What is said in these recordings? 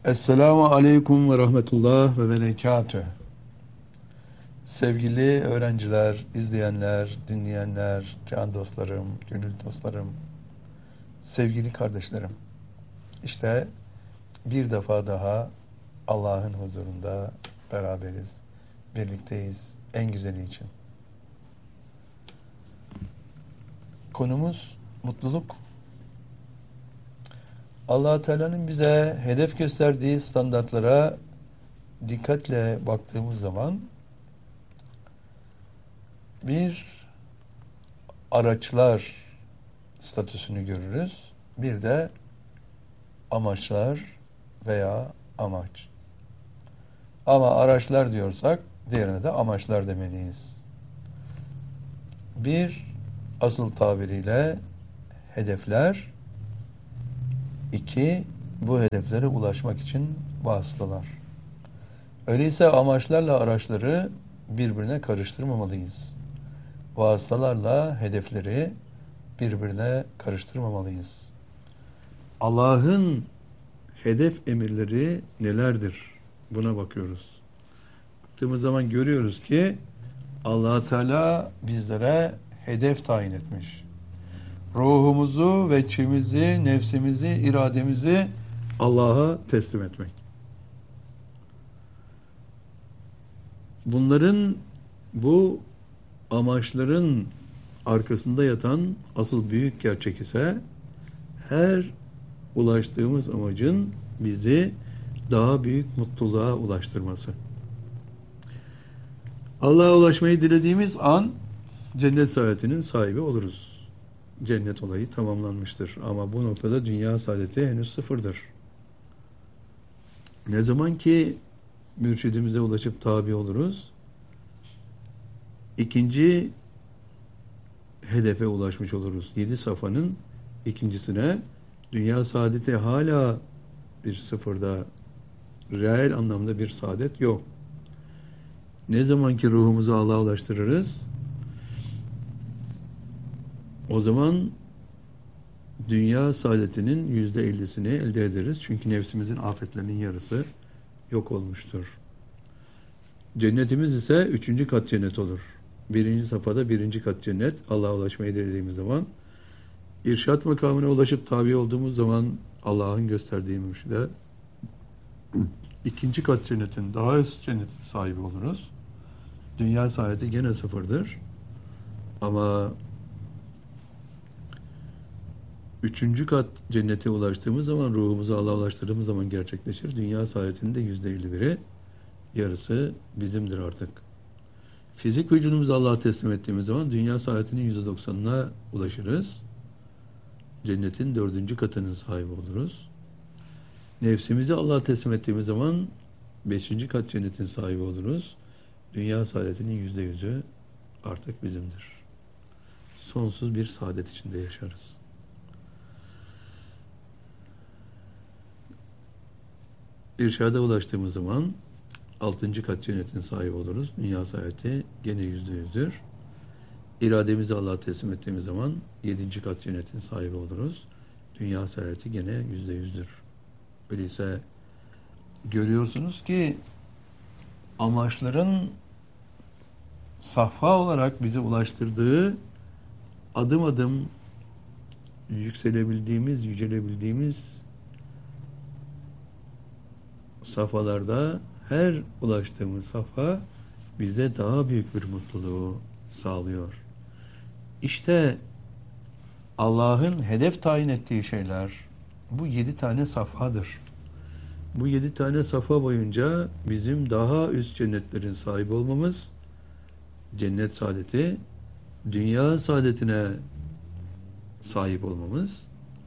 Esselamu Aleyküm ve Rahmetullah ve Berekatüh. Sevgili öğrenciler, izleyenler, dinleyenler, can dostlarım, gönül dostlarım, sevgili kardeşlerim. İşte bir defa daha Allah'ın huzurunda beraberiz, birlikteyiz en güzeli için. Konumuz mutluluk. Allah Teala'nın bize hedef gösterdiği standartlara dikkatle baktığımız zaman bir araçlar statüsünü görürüz. Bir de amaçlar veya amaç. Ama araçlar diyorsak diğerine de amaçlar demeliyiz. Bir, asıl tabiriyle hedefler. İki, bu hedeflere ulaşmak için vasıtalar. Öyleyse amaçlarla araçları birbirine karıştırmamalıyız. Vasıtalarla hedefleri birbirine karıştırmamalıyız. Allah'ın hedef emirleri nelerdir? Buna bakıyoruz. Baktığımız zaman görüyoruz ki Allah Teala bizlere hedef tayin etmiş. Ruhumuzu, veçimizi, nefsimizi, irademizi Allah'a teslim etmek. Bunların, bu amaçların arkasında yatan asıl büyük gerçek ise her ulaştığımız amacın bizi daha büyük mutluluğa ulaştırması. Allah'a ulaşmayı dilediğimiz an cennet saadetinin sahibi oluruz. Cennet olayı tamamlanmıştır. Ama bu noktada dünya saadeti henüz sıfırdır. Ne zaman ki mürşidimize ulaşıp tabi oluruz, ikinci hedefe ulaşmış oluruz. 7 safhanın ikincisine, dünya saadeti hala bir sıfırda, reel anlamda bir saadet yok. Ne zaman ki ruhumuzu Allah'a ulaştırırız, o zaman dünya saadetinin %50'sini elde ederiz. Çünkü nefsimizin afetlerinin yarısı yok olmuştur. Cennetimiz ise 3. kat cennet olur. 1. safhada 1. kat cennet. Allah'a ulaşmayı dilediğimiz zaman, irşat makamına ulaşıp tabi olduğumuz zaman Allah'ın gösterdiği mürşide 2. kat cennetin, daha üst cennetin sahibi oluruz. Dünya saadeti gene sıfırdır. Ama 3. kat cennete ulaştığımız zaman, ruhumuzu Allah'a ulaştırdığımız zaman gerçekleşir. Dünya saadetinin de %51'i, yarısı bizimdir artık. Fizik vücudumuzu Allah'a teslim ettiğimiz zaman dünya saadetinin %90'ına ulaşırız. Cennetin 4. katının sahibi oluruz. Nefsimizi Allah'a teslim ettiğimiz zaman 5. kat cennetin sahibi oluruz. Dünya saadetinin %100'ü artık bizimdir. Sonsuz bir saadet içinde yaşarız. İrşada ulaştığımız zaman 6. kat cennetin sahibi oluruz. Dünya saadeti gene %100'dür. İrademizi Allah'a teslim ettiğimiz zaman 7. kat cennetin sahibi oluruz. Dünya saadeti gene %100'dür. Öyleyse görüyorsunuz ki amaçların safha olarak bizi ulaştırdığı, adım adım yükselebildiğimiz, yücelebildiğimiz safhalarda her ulaştığımız safha bize daha büyük bir mutluluğu sağlıyor. İşte Allah'ın hedef tayin ettiği şeyler bu 7 tane safhadır. Bu 7 tane safha boyunca bizim daha üst cennetlerin sahibi olmamız, cennet saadeti, dünya saadetine sahip olmamız,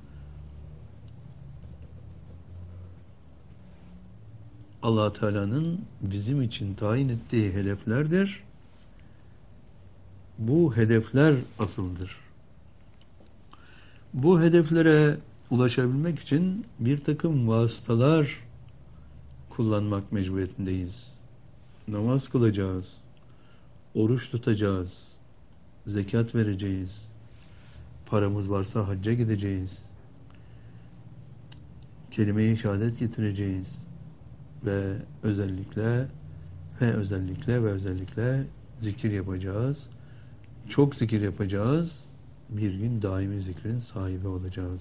Allah Teala'nın bizim için tayin ettiği hedeflerdir. Bu hedefler asıldır. Bu hedeflere ulaşabilmek için bir takım vasıtalar kullanmak mecburiyetindeyiz. Namaz kılacağız, oruç tutacağız, zekat vereceğiz, paramız varsa hacca gideceğiz, kelime-i şehadet getireceğiz, ve özellikle zikir yapacağız. Çok zikir yapacağız. Bir gün daimi zikrin sahibi olacağız.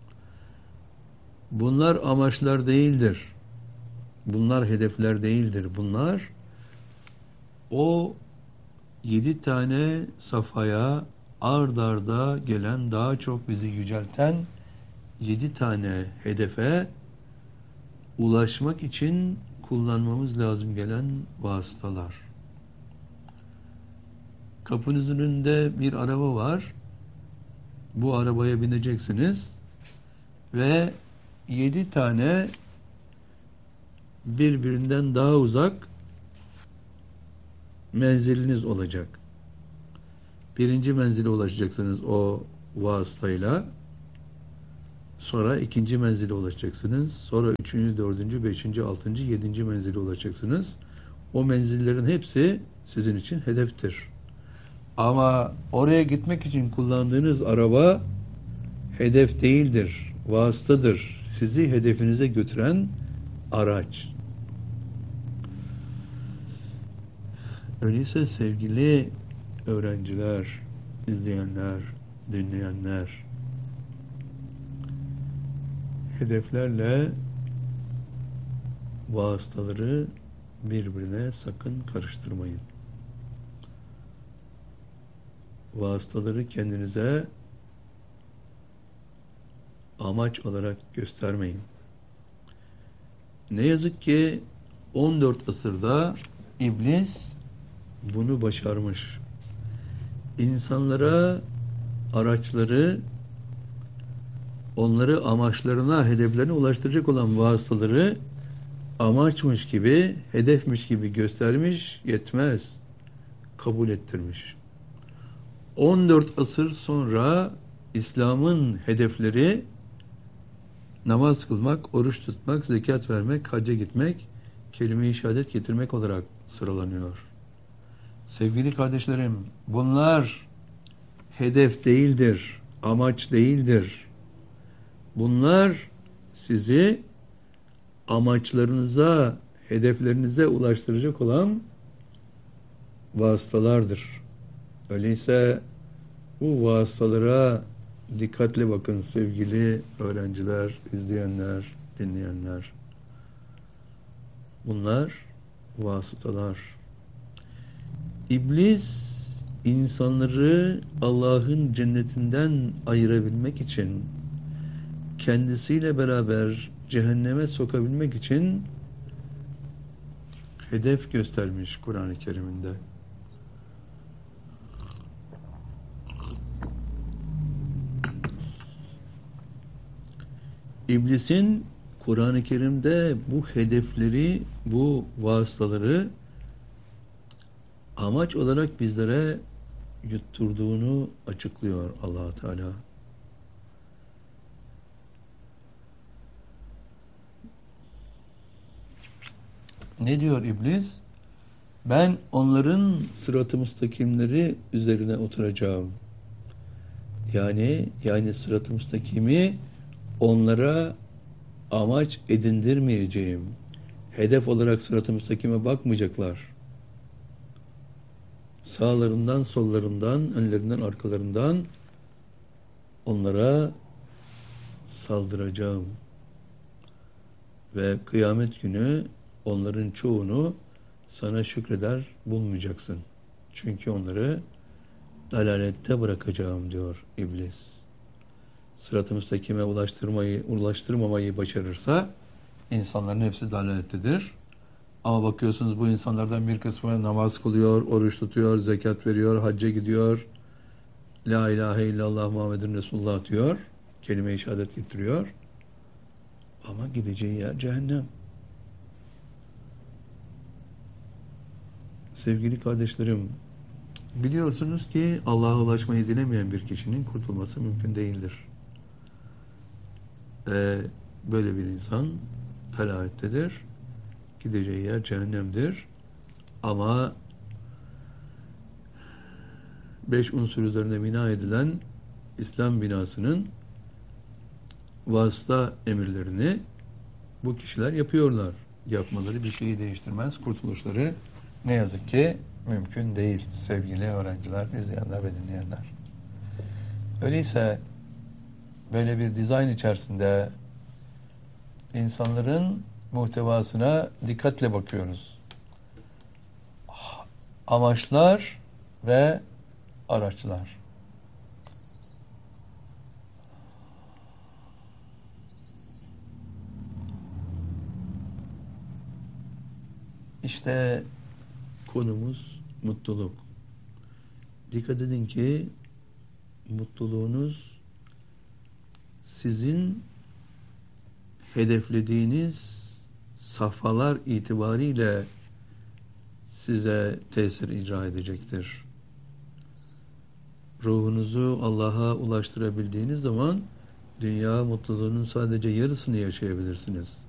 Bunlar amaçlar değildir. Bunlar hedefler değildir. Bunlar o 7 tane safhaya ard arda gelen, daha çok bizi yücelten 7 tane hedefe ulaşmak için kullanmamız lazım gelen vasıtalar. Kapınızın önünde bir araba var. Bu arabaya bineceksiniz ve 7 tane birbirinden daha uzak menziliniz olacak. Birinci menzile ulaşacaksınız o vasıtayla. Sonra ikinci menzile ulaşacaksınız. Sonra üçüncü, dördüncü, beşinci, altıncı, yedinci menzile ulaşacaksınız. O menzillerin hepsi sizin için hedeftir. Ama oraya gitmek için kullandığınız araba hedef değildir, vasıtadır. Sizi hedefinize götüren araç. Öyleyse sevgili öğrenciler, izleyenler, dinleyenler, hedeflerle vasıtaları birbirine sakın karıştırmayın. Vasıtaları kendinize amaç olarak göstermeyin. Ne yazık ki 14 asırda iblis bunu başarmış. İnsanlara araçları, onları amaçlarına, hedeflerine ulaştıracak olan vasıtaları amaçmış gibi, hedefmiş gibi göstermiş, yetmez. Kabul ettirmiş. 14 asır sonra İslam'ın hedefleri namaz kılmak, oruç tutmak, zekat vermek, hacca gitmek, kelime-i şehadet getirmek olarak sıralanıyor. Sevgili kardeşlerim, bunlar hedef değildir, amaç değildir. Bunlar sizi amaçlarınıza, hedeflerinize ulaştıracak olan vasıtalardır. Öyleyse bu vasıtalara dikkatle bakın sevgili öğrenciler, izleyenler, dinleyenler. Bunlar vasıtalar. İblis insanları Allah'ın cennetinden ayırabilmek için, kendisiyle beraber cehenneme sokabilmek için hedef göstermiş Kur'an-ı Kerim'inde. İblisin Kur'an-ı Kerim'de bu hedefleri, bu vasıtaları amaç olarak bizlere yutturduğunu açıklıyor Allah Teala. Ne diyor iblis? Ben onların sırat-ı müstakimleri üzerine oturacağım. Yani sırat-ı müstakimi onlara amaç edindirmeyeceğim. Hedef olarak sırat-ı müstakime bakmayacaklar. Sağlarından, sollarından, önlerinden, arkalarından onlara saldıracağım. Ve kıyamet günü onların çoğunu sana şükreder bulmayacaksın. Çünkü onları dalalette bırakacağım diyor iblis. Sırat-ı müstakime ulaştırmamayı başarırsa insanların hepsi dalalettedir. Ama bakıyorsunuz bu insanlardan bir kısmı namaz kılıyor, oruç tutuyor, zekat veriyor, hacca gidiyor. La ilahe illallah Muhammedun Resulullah diyor. Kelime-i şehadet getiriyor. Ama gideceği yer cehennem. Sevgili kardeşlerim, biliyorsunuz ki Allah'a ulaşmayı dilemeyen bir kişinin kurtulması mümkün değildir. Böyle bir insan felahettedir. Gideceği yer cehennemdir. Ama 5 unsur üzerine bina edilen İslam binasının vasıta emirlerini bu kişiler yapıyorlar. yapmaları bir şeyi değiştirmez. Kurtuluşları ne yazık ki mümkün değil sevgili öğrenciler, izleyenler ve dinleyenler. Öyleyse böyle bir dizayn içerisinde insanların muhtevasına dikkatle bakıyoruz. Amaçlar ve araçlar. İşte konumuz mutluluk. Dikkat edin ki mutluluğunuz sizin hedeflediğiniz safhalar itibariyle size tesir icra edecektir. Ruhunuzu Allah'a ulaştırabildiğiniz zaman dünya mutluluğunun sadece yarısını yaşayabilirsiniz.